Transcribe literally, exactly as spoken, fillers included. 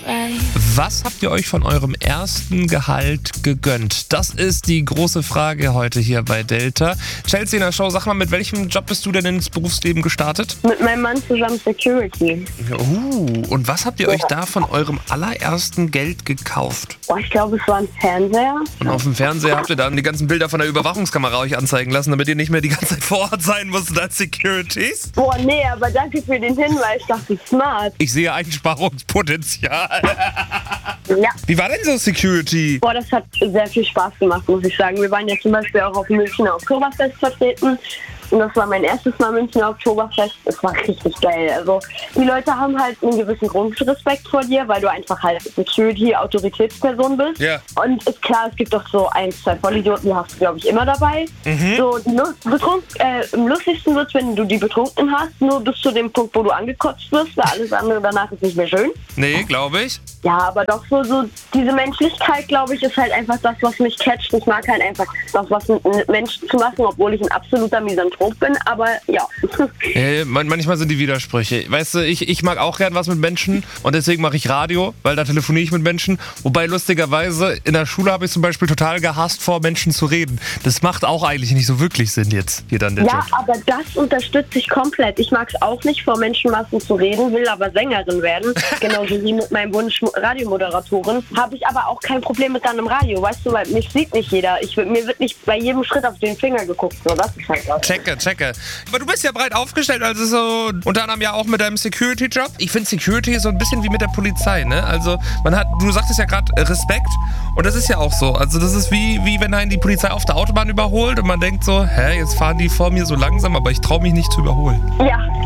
ein. Was habt ihr euch von eurem ersten Gehalt gegönnt? Das ist die große Frage heute hier bei Delta. Chelsea in der Show, sag mal, mit welchem Job bist du denn ins Berufsleben gestartet? Mit meinem Mann zusammen Security. Uh, und was habt ihr euch da von eurem allerersten Geld gekauft? Boah, ich glaube, es war ein Fernseher. Und auf dem Fernseher habt ihr dann die ganzen Bilder von der Überwachungskamera euch anzeigen lassen, damit ihr nicht mehr die ganze Zeit vor Ort sein musstet als Securities? Boah, nee, aber danke für den Hinweis. Ich dachte, smart. Ich sehe Einsparungspotenzial. Ja. Wie war denn so Security? Boah, das hat sehr viel Spaß gemacht, muss ich sagen. Wir waren ja zum Beispiel auch auf dem Münchner Oktoberfest vertreten. Und das war mein erstes Mal Münchner Oktoberfest. Es war richtig geil. Also die Leute haben halt einen gewissen Grundrespekt vor dir, weil du einfach halt Security-Autoritätsperson bist. Ja. Und ist klar, es gibt doch so ein, zwei Vollidioten, die hast du, glaube ich, immer dabei. Mhm. So, die Lust, betrunk, äh, am lustigsten wird es, wenn du die betrunken hast, nur bis zu dem Punkt, wo du angekotzt wirst, weil alles andere danach ist nicht mehr schön. Nee, glaube ich. Ja, aber doch so, so diese Menschlichkeit, glaube ich, ist halt einfach das, was mich catcht. Ich mag halt einfach das, was mit Menschen zu machen, obwohl ich ein absoluter Misanthrop bin, aber ja. Äh, man, manchmal sind die Widersprüche. Weißt du, ich, ich mag auch gern was mit Menschen und deswegen mache ich Radio, weil da telefoniere ich mit Menschen. Wobei lustigerweise in der Schule habe ich zum Beispiel total gehasst, vor Menschen zu reden. Das macht auch eigentlich nicht so wirklich Sinn jetzt hier dann der Ja, Job. aber das unterstütze ich komplett. Ich mag es auch nicht, vor Menschenmassen zu reden, will aber Sängerin werden. Genauso wie mit meinem Wunsch Radiomoderatorin. Habe ich aber auch kein Problem mit dann im Radio, weißt du, weil mich sieht nicht jeder. Ich, mir wird nicht bei jedem Schritt auf den Finger geguckt. So, das ist halt was. Checke, checke. Aber du bist ja breit aufgestellt, also so unter anderem ja auch mit deinem Security-Job. Ich finde Security so ein bisschen wie mit der Polizei, ne? Also man hat, du sagtest ja gerade Respekt und das ist ja auch so. Also das ist wie, wie wenn einen die Polizei auf der Autobahn überholt und man denkt so, hä, jetzt fahren die vor mir so langsam, aber ich traue mich nicht zu überholen. Ja,